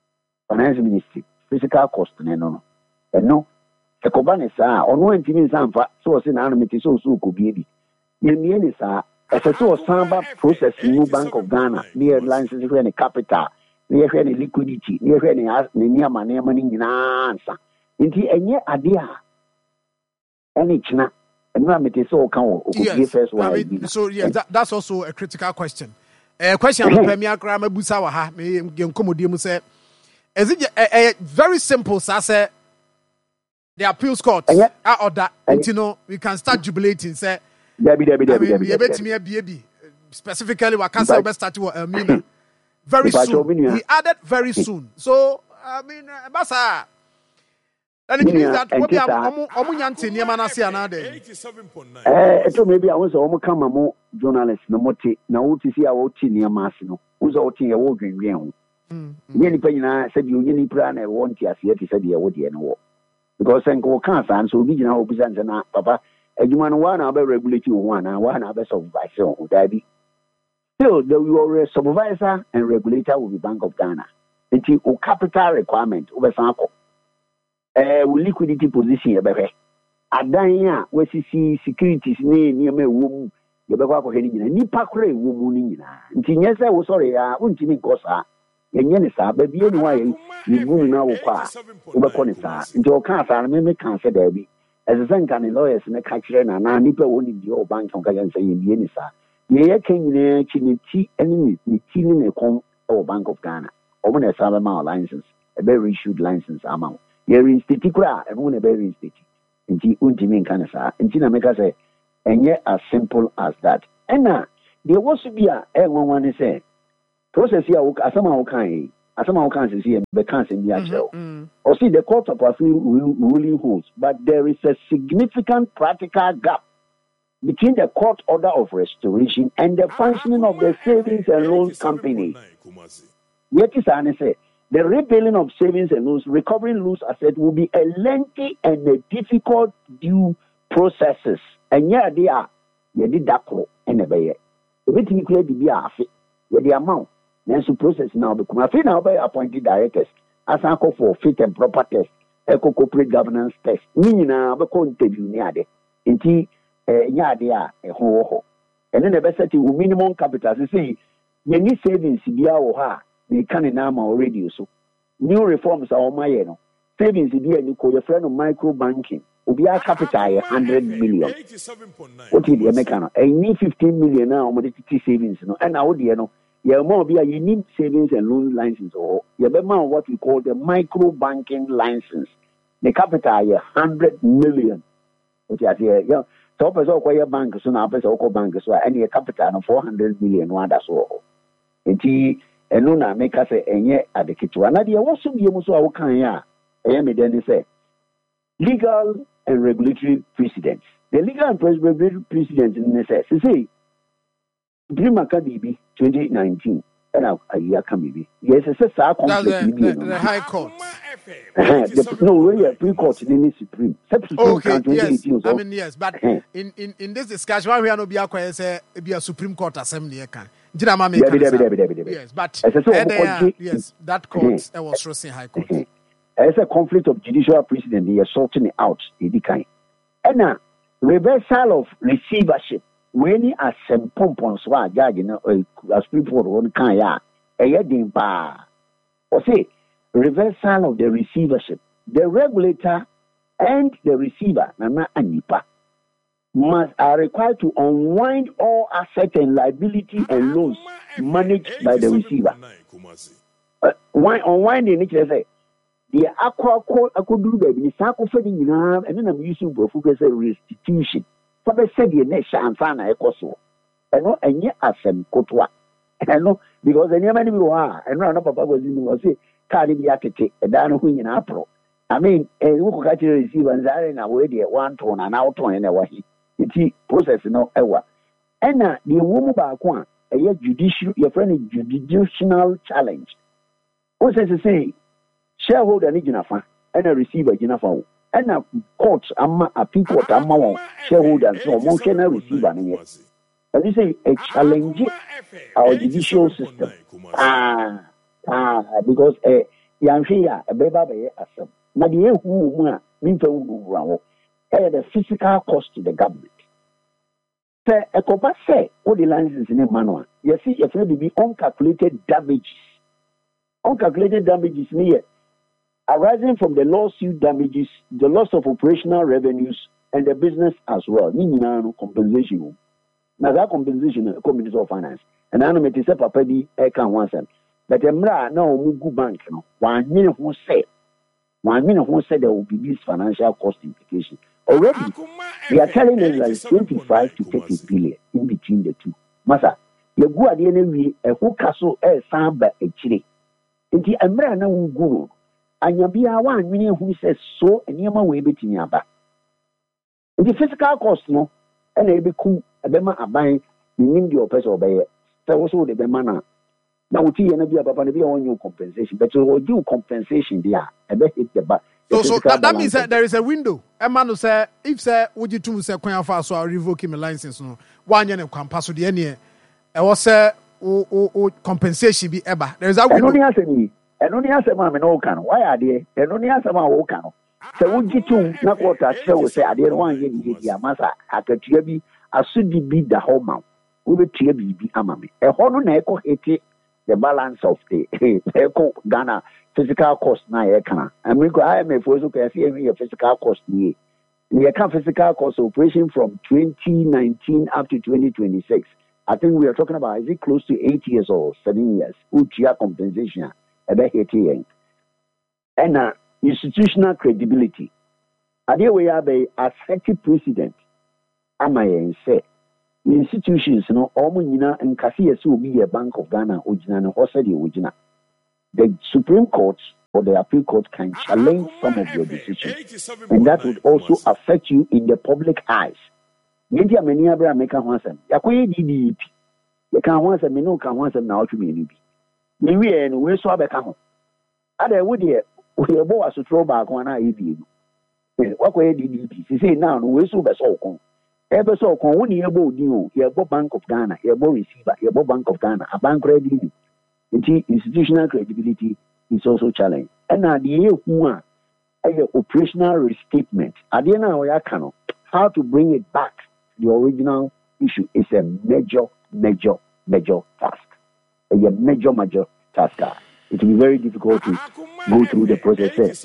physical cost ne no ɛno ɛkɔba ne saa ɔno antimi nsa mfa sɛ ɔse naano mete sɛ ɔso ɔkɔbie bi yɛmmie ne saa ɛsɛ sɛ ɔsan ba process mu Bank of Ghana ne yɛ license hwɛ ne capital ne yɛhwɛ ne liquidity ne yɛhwɛ ne nneɛma no nyinaa nsa nti ɛnyɛ ade a ɛne kyena ɛno a mete sɛ ɔka wɔ ɔkɔbie first one.
So yes, that's also a critical question. Question no premier akra mabusa wa ha me nkɔmɔdie mu sɛ is it very simple say the appeals court order until no we can start jubilating say Debbie specifically what can say best start with Elmina very soon he added very soon so I mean basa and it means that what be omunyanti niema na se ana dey
eto maybe I want so omo kama mo journalist no mote na wo ti si a wo ti niema ase no wo so wo ti e wo dwenwen ho nye ni panyina se bi onye ni pra na e wo nti ase ti se de e wo de no wo because enko kan san so obi gina obi san na papa adwuma no wa na ba regulate wo ana wa na ba supervise wo dabi still your supervisor and regulator will be Bank of Ghana until o capital requirement o be san akọ liquidity position yɛbɛhwɛ adan a wɔasisi securities ne nneɛma ɛwɔ mu yɛbɛkɔ akɔhwɛ no nyinaa nipa kora ɛwɔ mu no nyinaa nti nyɛ sɛ wo sɔre a wontumi nkɔ saa yɛnyɛ ne saa baabie ne hɔ a yɛgu no na wokɔ a wobɛkɔ ne saa nti ɔkaa saa no meka sɛ daabi ɛsɛ sɛ nka ne lawyers ne ka kyerɛ no anaa nipa wɔ ne deɛ ɔ bank ɔka kyɛ sɛ yɛmbie ne saa deɛ yɛka nyinaa akyi ne ti ne ne ti ne ne kɔn wɔ Bank of Ghana ɔmo na ɛsa bɛma wo license ɛbɛ reissued license ama wo yɛ reinstate kura ɛno na ɛbɛ reinstate nti wontumi nka ne saa nti na meka sɛ ɛnyɛ as simple as that ɛna deɛ wɔ so bi a ɛnwanwa ne sɛ process yi a asɛm a wokan yi asɛm a wokan sisi yɛ bɛka asɛm bi akyerɛw ɔsi the court of appeal ruling holds but there is a significant practical gap between the court order of restoration and the functioning of the savings and loans company. Yet is say the rebuilding of savings and loans, recovering loose assets will be a lengthy and a difficult due processes. And yeah, they are did that and a bay. Everything clear to be a fit. The amount. Then to process now become a now by appointed directors as I call for fit and proper test, eco corporate governance test. Nina, but interview near the nyade a ho and then the best set minimum capital say you need savings bia wo ha they can na ma already so new reforms are my savings bia ni ko your friend of micro banking obi a capital 100 million what did you make no I need 15 million now mo dey savings no and now dey no you more bia you need savings and loan license or you be man what we call the micro banking license the capital 100 million what you say yeah. So, person who bank so now person who bank so any capital no 400 million one that's all. Enti eno na make us enye adeketu. Na dia wo so bie mu so a wo kan ya eye me den say legal and regulatory precedents. The legal and regulatory precedents in say Supreme Academy 2019 and a year can be. Yes, it's a conflict.
The High Court.
No, we are pre-court in the Supreme.
Okay, yes. I mean, yes, but in this discussion, why we are not be a Supreme Court assembly? Yes, but yes, that court was Rossing High Court.
It's a conflict of judicial precedent. They are sorting it out. And now, reversal of receivership. When he has some pompons, why judge, as people on Kaya, a yedding bar. Or say, reversal of the receivership. The regulator and the receiver, Nana and Nipa, are required to unwind all assets and liability and loans managed by the receiver. Unwinding it, say, the aqua could do the sarcophagus, and then I'm using restitution. Papa said the next chance and I also. I know, and yet as some cotois. I know because the name you are, and no papa was in the say, Cardiac, a down wing in April. I mean, a local receiver and Zarin away there 1 ton and out on a way. It's process no ever. And the woman back one, a judicial, your friend is judicial challenge. What says to say, shareholder need Jinafa and a receiver Jinafa. And a court, a people, shareholders, so one can receive an year. As you say, a challenge our judicial system. Because a young here, a baby, as now the who mean to the physical cost to the government. Say, a copa say, all the licenses in a manual. You see, if there be uncalculated damages. Uncalculated damages near. Arising from the lawsuit damages, the loss of operational revenues, and the business as well. Ni compensation. Now that compensation, Minister of Finance, and I know me say papa di can once. But emra na omugu bank no. 1 million who said there will be this financial cost implication. Already, they are telling us that 25 to 30 billion in between the two. Masa, you go at the enemy a who castle samba a chile. Inti emra na ugu. And you be a 1 million who says so, and you may be in your back. The physical cost, no, and they be cool, a bema a buying, you need your person obey it. So also the bemana. Now, we see be about to be on your compensation, but you will do compensation there. I bet it's the back.
So that means that there is a window. A man who say, if say, would you two say, Queen Fast or revoke him a license? No, 1 year and come pass to the end. I was say, compensation be ever. There is a window.
And only answer mammy no can. Why are they? And only answer my own can. So would you two not what I say? I didn't want you to massa. I could be a should be the whole mouth. We will be amami. A honor echo hate the balance of the echo Ghana physical cost na ekana. And we go I am a physical cost near. We account physical cost operation from 2019 up to 2026. I think we are talking about is it close to 8 years or 7 years? Utia compensation. And institutional credibility. Are we have a assertive precedent ama yɛn sɛ institutions no ɔmo nyina nkase yɛ sɛ obi yɛ Bank of Ghana ogyina no hɔ sɛdeɛ ogyina. The Supreme Court or the Appeal Court can challenge some of your decisions, and that would also affect you in the public eyes. Yɛnti a m'ani abere a meka ho asɛm yɛakɔyɛ DDP yɛka ho asɛm me ne woka ho asɛm na wotwe mmienu bi mewie no wei so abɛka ho ada wo deɛ yɛbɔ w'asotoro baako anaa yɛbienu wakɔyɛ DDP sisei now no wei so wobɛsɛ wo kɔn ɛbɛsɛ wo kɔn wo ne yɛbɔ odin o yɛbɔ Bank of Ghana yɛbɔ receiver yɛbɔ Bank of Ghana abankora di nti institutional credibility is also challenged ɛna deɛ yɛhu a ɛyɛ operational restatement adeɛ no a wɔyɛaka no how to bring it back the original issue is a major task. A major task. It will be very difficult to go through the process.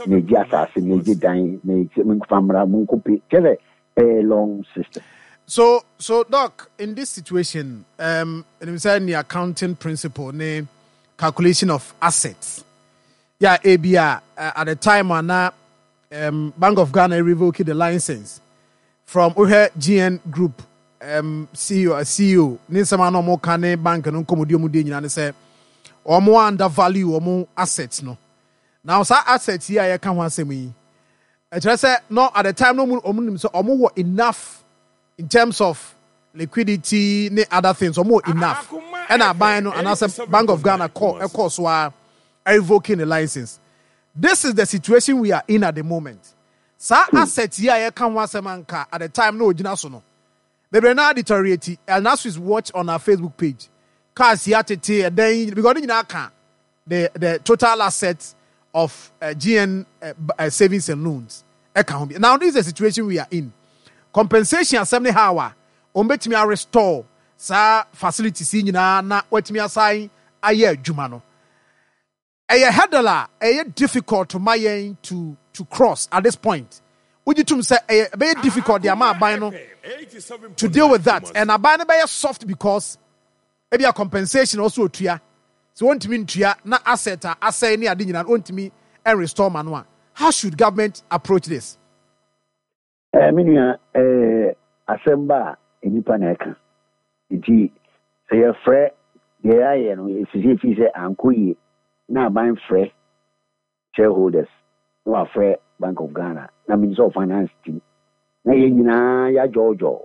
A long system.
So, Doc, in this situation, the accounting principle, name calculation of assets. Yeah, ABR at the time when Bank of Ghana revoked the license from GN Group CEO ne sama no mo kane bank no komodi mu de nyina ne se omo undervalue omo assets no now sa assets here ya ka ho asem yi e kire se no at the time no omo nim se omo wo enough in terms of liquidity ne other things omo enough and aban no anase Bank of Ghana call so are revoking the license. This is the situation we are in at the moment. Sa assets here ya ka ho asem anka at the time no ogina so no Maybe now deteriorate. And as we watch on our Facebook page, cars here today, then because the total assets of GN savings and loans account. Now this is the situation we are in. Compensation assembly how bet me restore sa facility na what me assign aye jumano. A headala difficult to my to cross at this point. Would you say a very difficult the amount of to deal with that, and a banner by soft because maybe a compensation also to ya. So want to mean to ya na asset asset ni adin and want me and restore manual. How should government approach this?
Minya assemba enipa na eka. Iti say a frɛ the aye no if you say ankoye na ban frɛ shareholders no afrɛ Bank of Ghana na Minister of Finance team na ye nyina ya jojo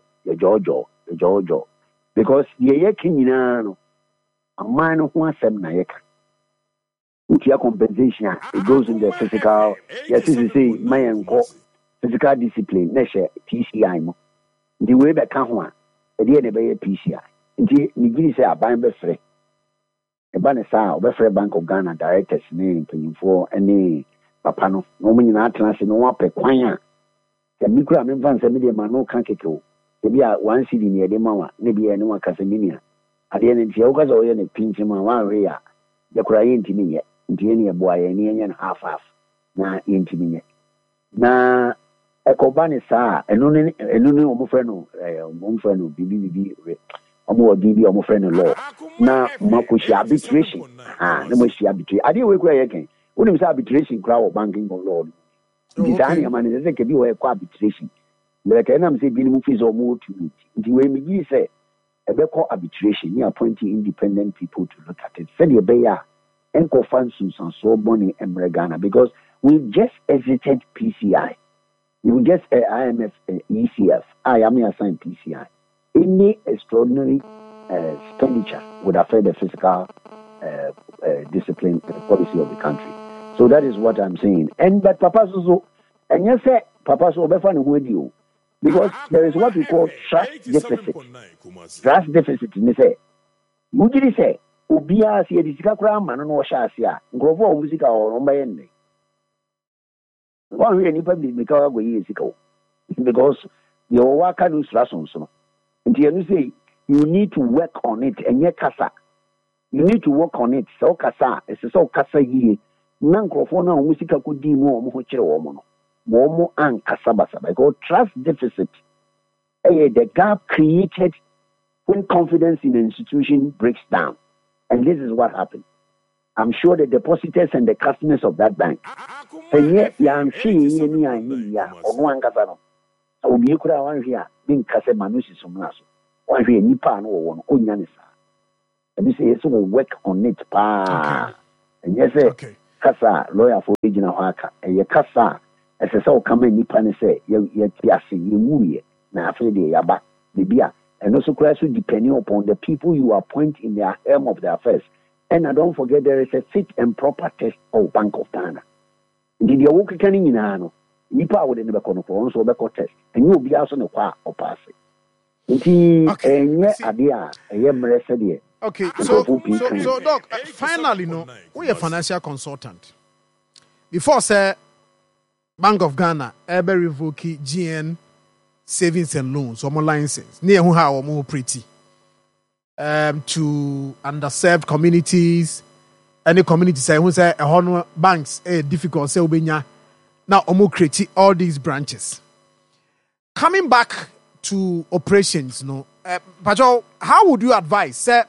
because ye kin nyina no aman no ho asɛm na ye ka utia compensation it goes in the physical yes say my enko physical discipline na share PCI mo the way be ka ho a e de ne be PCI nti ni giri say aban be frɛ e ba ne sa o be frɛ Bank of Ghana directors ne mpanyimfo ene papa no no mo nyina atena se no wa pe kwan a ya mikura me fan se me de ma no kan keke e bia 1 cedi ne de ma wa ne bia ne wa kasa minia ade ne ntia wo kasa o ye ne pinchi ma wa re ya ya kura ye ntimi ye ntie ne bo aye ne ye half na ye ntimi ye na ekoba ne sa enu ne o mo frɛ no bibi omo odi omo frɛ no law na makoshi arbitration na mo shi arbitration ade we kura ye kan unim say arbitration kura wo banking law design ya man say ke bi wo ekwa arbitration le ka na me say bi ni mu fees o mo to it nti we me gi say e be call arbitration ni appointing independent people to look at it say the be ya enko fansus and so money Ghana because we just exited PCI we just IMF ECF I am assigned PCI any extraordinary expenditure would affect the fiscal discipline policy of the country. So that is what I'm saying. And but Papa so and yes, Papa so be fan who because there is what we call trust deficit. Trust deficit ni say. Mujiri say obia se edisika kra ma no sha ase a nkrofo o musika o mba yenne. One we any public make our go yi sika because your work can use lessons no. And you say you need to work on it and yet kasa. You need to work on it. So kasa, it's so kasa ye. Nankrofona musika kudi mo ho kire wo mo no. Mo an kasa basa because trust deficit. The gap created when confidence in the institution breaks down. And this is what happened. I'm sure the depositors and the customers of that bank. And yet, ya see ni ya or no an kasa no. obi kura wan hwe a bin kase manusi sumna so wan hwe nipa no wo no onya ne sa ebi say yes we work on it pa and yes kasa lawyer for regional haka e kasa ese say o kama nipa ne say ye ti ase ye wuye na afi de yaba bibia and also also depending upon the people you appoint in their helm of their affairs. And I don't forget there is a fit and proper test of Bank of Ghana. Did you work can in ano? Nipa would never conform so back test. And you'll be also no qua or pass it.
Okay, so Doc, finally, no, we are financial consultant. Before say Bank of Ghana ever revoke GN savings and loans or more license near who have more pretty to underserved communities. Any community say who say a banks difficult say ubenya now omo create all these branches. Coming back to operations, no, Pacho, how would you advise say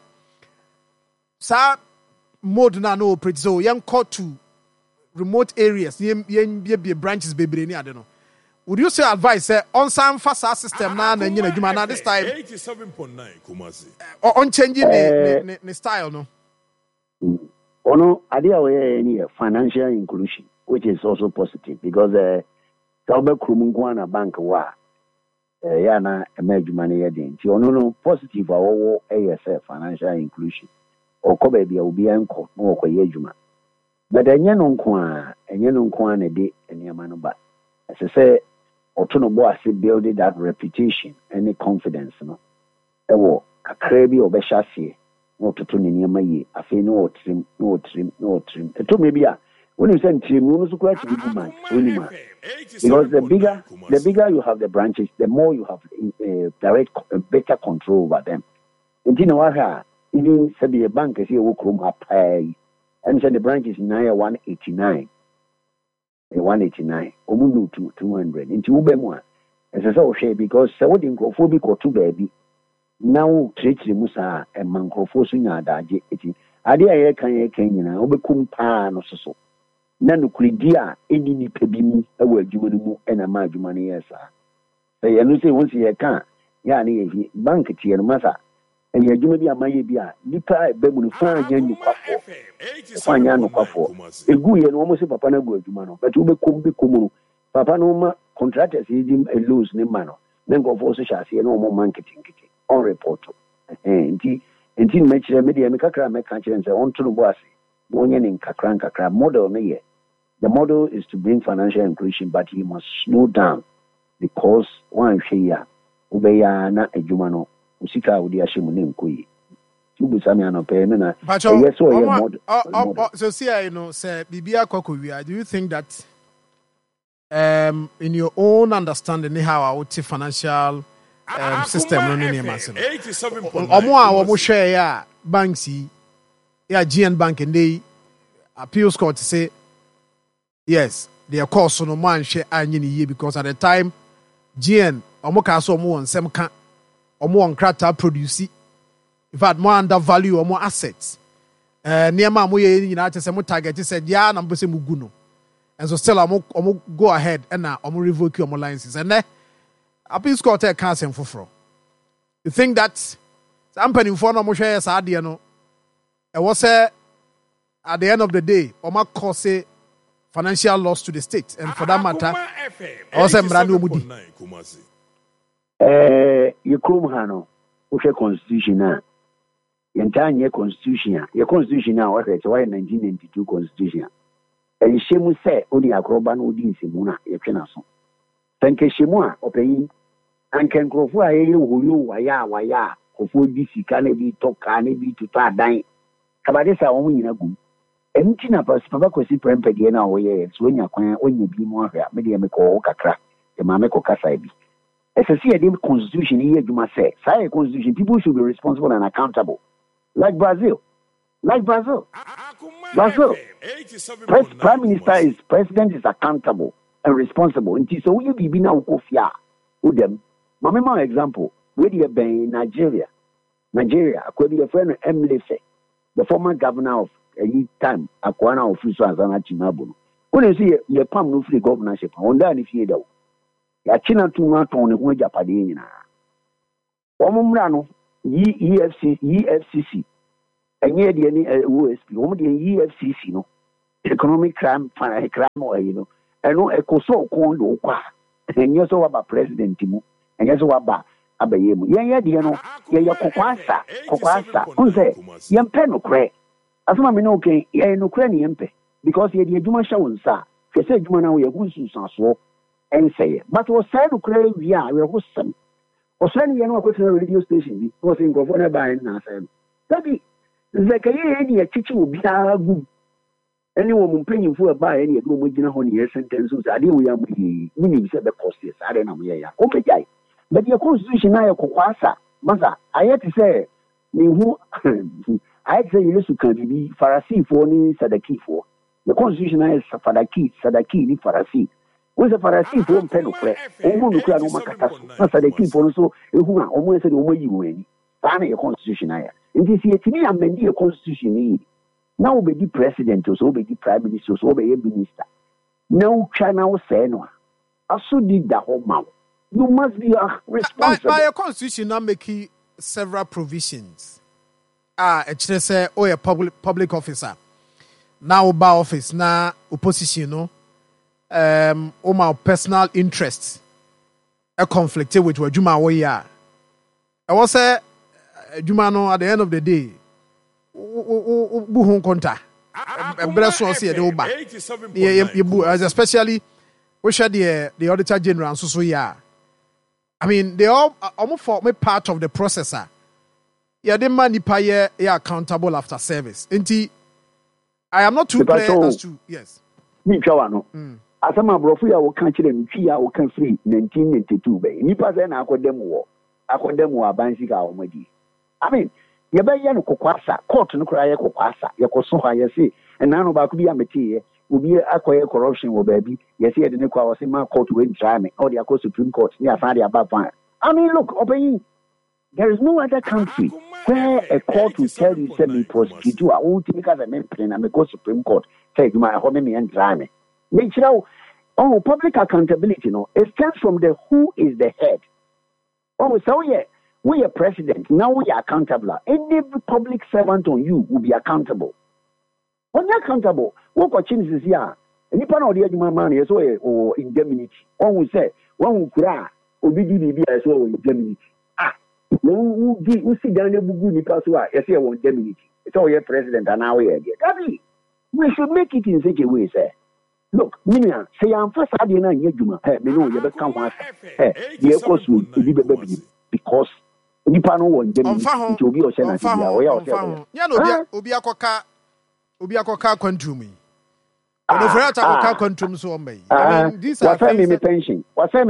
mode na no operate so young call to remote areas be branches baby I don't know. Would you say advice say on some fast system now and you know this time
87.9 Kumasi
on changing the style no?
No, idea we financial inclusion, which is also positive because Kalbe Krumungwana Bank wa yana emerge money yedin. Ti ono no positive awo ASF financial inclusion. Okobe bia obi enko no okoye adwuma. But enye no nko a na de enema no ba. Say oto no bo ase build that reputation and confidence no. Ewo kakra bi obehya se no to ni nneɛma yie afei no trim it took maybe when you send trim no so quite big man because the bigger you have the branches the more you have direct better control over them and you know what even said the bank is here work room up and said the branches in 189 omunu to 200 into ubemwa as I say because so what incrophobic or two baby now treat musa and mancrophos in adaje eti ade aye kan nyina obekum pa no so na no kuridia eni ni pebi mu e wa adwuma no mu e na ma adwuma no yesa e ye no say won se ye kan ya na ye bank tie no masa e ye adwuma bi amaye bi a nipa be mu no fa anya nu kwafo egu ye no mo se papa na gu adwuma no but obekum bi komu papa no ma contractors yi lose ne ma no then go for social say no mo marketing on report enti mechire media me kakra me kan kire say on to no boase wonye ne kakra model no ye the model is to bring financial inclusion but you must slow down because one hwe ubeya na adwuma no usika udi ahemu ne nkoyi tubu sami anope me na yes o ye model
so see you know say bibia kokowia do you think that in your own understanding how I would say financial system no ne masse omo a omo hwe ya banks ya GN bank and they appeals court to say yes their course no man hwe anyi ne because at the time GN omo ka so omo won sem ka omo won krata produce in fact more under value omo assets near ma mo ye nyina che se mo target se dia na mo se mo gu no and so still omo go ahead and na omo revoke omo licenses and appeals court can't send for. You think that some penny for no more idea no? It was at the end of the day, Oma cause financial loss to the state, and for that matter, also Mranu Mudi.
You come hano, okay, constitution now. The entire constitution, your constitution now, what it's why 1992 constitution. And Shemu say, only a groban Udin Simuna, your penason. Thank you, Shemua, opening. And can grow for a waya, for this can be talk, can be to ta dine. Kabadesa only in a good. Anything about Papa si Prempediana or yes, when you be more, medium call crack, the Mameko Casaibi. As I see a dim constitution here, you must say, Sire constitution, people should be responsible and accountable. Like Brazil. Prime Minister President is accountable and responsible. And so we be now Kofia with them. My example, where you be in Nigeria, could be a friend Emily, the former governor of a time, Akwana of Fusa Zana Chimabu. When you see your palm no free governorship, on that if you do. yɛakye to no atɔn ne ho agyapadeɛ nyinaa wɔn mmra no EFCC ɛnyɛ deɛ ne OSP wɔn deɛ EFCC no economic crime ɔyɛ no ɛno ɛkɔsɔ ɔkɔn do kɔ a ɛnyɛ sɛ waba president mu ɛnyɛ sɛ waba abɛyɛ mu yɛnyɛ deɛ no yɛyɛ kɔkɔasa ɔn sɛ yɛmpɛ nokorɛ asoma me ne okay yɛyɛ nokorɛ ne yɛmpɛ because yɛde adwuma hyɛ wo nsa a hwɛ sɛ adwuma no yɛho nsunsuasoɔ ɛnsɛeɛ but wɔsɛe nokorɛ wie a werɛho sɛm ɔsɛe no yɛ no wakɔtena radio station bi na wɔsɛ nkurɔfoɔ no baeɛ no naasɛe no dabi zakayɛ ne yɛkyekye obiara gu ɛne wɔ mu mpanyimfoɔ ɛbaeɛ ne yɛde wɔn gyina hɔ ne yɛ sentence so adeɛ wɔ yɛ amu yie wonim sɛ bɛkɔsteɛ saa deɛ na moyɛ yɛ wɔmpɛgyae but yɛ constitution na yɛ kɔkɔasa masa ayɛ te sɛ mehu ayɛ te sɛ yesu ka biribi farisifoɔ ne sadakifoɔ the constitution na yɛ sadaki ne farisi wo sɛ farisifoɔ mpɛ nokorɛ ɔmu nokorɛ no ɔmakata so na sadakifoɔ no so ɛhu a ɔmo yɛ sɛ deɛ ɔmo ayi wɔn ani saa na yɛ constitution ayɛ nti sɛ yɛtumi amɛndi yɛ constitution no yi na wobɛdi president o sɛ wobɛdi prime minister o sɛ wobɛyɛ minister na wotwa na wosɛe no a asodi da hɔ ma wo. You must be responsible.
By a constitution, now making several provisions. Actually, say, oh, a public officer. Now, by office, now opposition, no. My personal interests are conflicted with what Juma way. I was say, Juma, no, at the end of the day, buhun konta. Especially, we share the Auditor General, so yeah. I mean, they all almost for me part of the processor. Yeah, the money pay accountable after service. Inti, I am not too clear as to yes.
Me chawano. Asama brofu ya wakanchi dem ya wakan free 1992 be. Nipa say na akodem wo abansi ka omadi. I mean, ye be ye no kokwasa, court no kra ye kokwasa, ye koso ha ye say, and na no ba ku bi ameti obi akoye corruption wo baabi yesi ye de ne kwa wose ma court we try me or the akọ Supreme Court ni afa de aba fan. I mean, look, open, there is no other country where a court will tell you say me prosecute you. I won't take as a main plan and go Supreme Court say you my home me and try me. Oh, public accountability, no, it stems from the who is the head. Oh, so yeah, we are president now. We are accountable. Any public servant on you will be accountable. When you're accountable, what question is here? Nipa na odi adwuma man yes o indemnity. One will say, one will kura obi di bibi as o indemnity. Who sit down the bugu nipa so yes e o indemnity. It's all your president and now we are there. We should make it in such a way, sir. Look, Minia, say I'm first adding on your juma. Hey, me know you better come once. Hey, the course will be baby because nipa no one indemnity to be o sena dia.
Ya no obi akoka kwantumi. No for that akoka kwantumi so on me. I mean, these are
pension.